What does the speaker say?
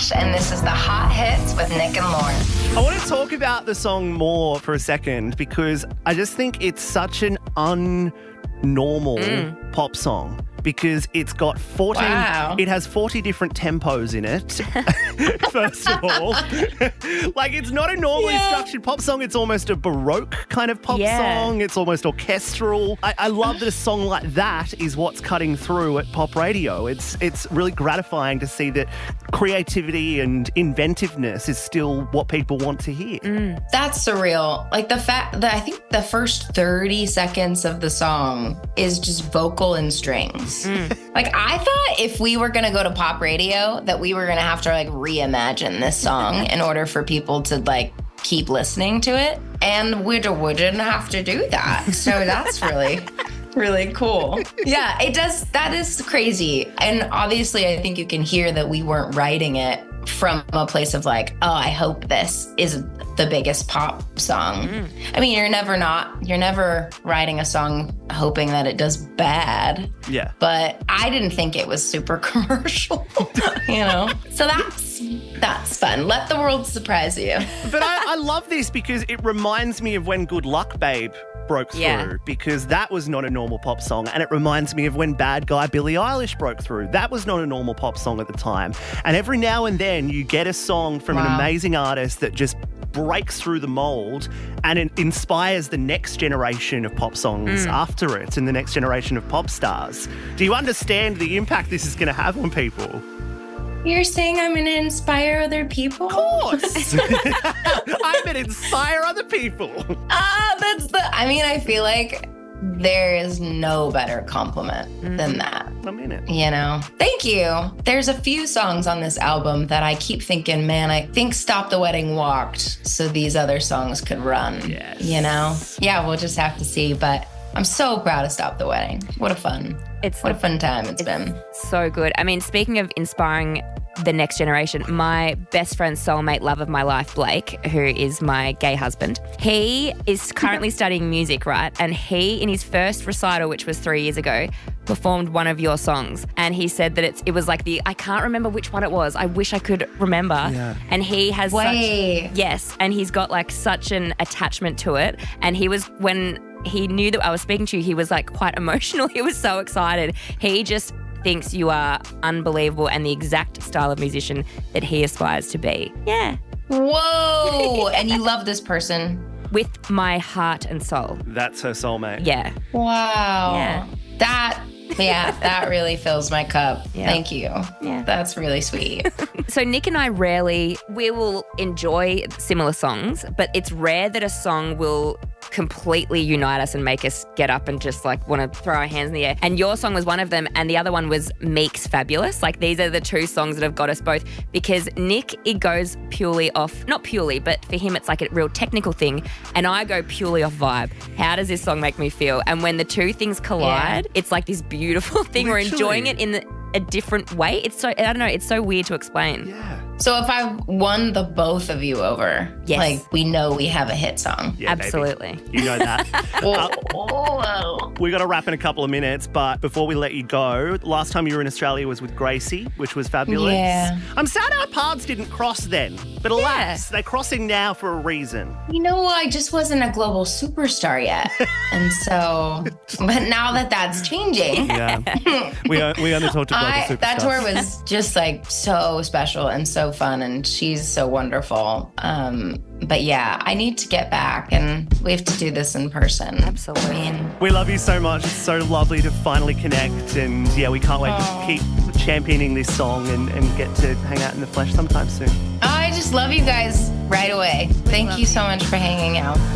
Nash, and this is the Hot Hits with Nick and Lauren. I want to talk about the song more for a second because I just think it's such an unnormal pop song. Because it's got 14, It has 40 different tempos in it, first of all. Like, it's not a normally structured pop song. It's almost a Baroque kind of pop song. It's almost orchestral. I love that a song like that is what's cutting through at pop radio. It's really gratifying to see that creativity and inventiveness is still what people want to hear. That's surreal. Like, the fact that I think the first 30 seconds of the song is just vocal and strings. Like, I thought if we were going to go to pop radio that we were going to have to like reimagine this song in order for people to like keep listening to it. And we didn't have to do that. So that's really cool. Yeah, it does. That is crazy. And obviously I think you can hear that we weren't writing it from a place of like, oh, I hope this is the biggest pop song. I mean, you're never writing a song hoping that it does bad. Yeah. But I didn't think it was super commercial, you know? So that's fun. Let the world surprise you. But I love this because it reminds me of when Good Luck Babe broke through because that was not a normal pop song, and it reminds me of when Bad Guy Billie Eilish broke through. That was not a normal pop song at the time. And every now and then you get a song from an amazing artist that just breaks through the mold and it inspires the next generation of pop songs after it and the next generation of pop stars. Do you understand the impact this is going to have on people? You're saying I'm going to inspire other people? Of course. I'm going to inspire other people. I feel like there is no better compliment than that. I mean it. You know? Thank you. There's a few songs on this album that I keep thinking, man, I think Stop the Wedding walked so these other songs could run. Yes. You know? Yeah, we'll just have to see, but I'm so proud of Stop the Wedding. What a fun time it's been. So good. I mean, speaking of inspiring the next generation, my best friend's soulmate, love of my life, Blake, who is my gay husband, he is currently studying music, right? And he, in his first recital, which was 3 years ago, performed one of your songs. And he said that it was like I can't remember which one it was. I wish I could remember. Yeah. And he has and he's got like such an attachment to it. And when he knew that I was speaking to you, he was like quite emotional. He was so excited. He just thinks you are unbelievable and the exact style of musician that he aspires to be. Yeah. Whoa. And you love this person? With my heart and soul. That's her soulmate. Yeah. Wow. Yeah. That really fills my cup. Yeah. Thank you. Yeah. That's really sweet. So Nick and I we will enjoy similar songs, but it's rare that a song will completely unite us and make us get up and just like want to throw our hands in the air. And your song was one of them, and the other one was Meek's Fabulous. Like, these are the two songs that have got us both, because Nick, it goes purely off, not purely, but for him it's like a real technical thing, and I go purely off vibe. How does this song make me feel? And when the two things collide, it's like this beautiful thing. Literally. We're enjoying it in a different way. It's so, I don't know, it's so weird to explain. Yeah. So if I won the both of you over, like, we know we have a hit song. Yeah, absolutely. Baby. You know that. We got to wrap in a couple of minutes, but before we let you go, last time you were in Australia was with Gracie, which was fabulous. Yeah. I'm sad our paths didn't cross then, but alas, they're crossing now for a reason. You know, I just wasn't a global superstar yet. And so, but now that that's changing. Yeah. We only talked to global superstars. That tour was just like so special and so fun, and she's so wonderful. But yeah, I need to get back, and we have to do this in person. Absolutely. We love you so much. It's so lovely to finally connect, and yeah, we can't wait to keep championing this song and get to hang out in the flesh sometime soon. I just love you guys right away. Thank you so much for hanging out.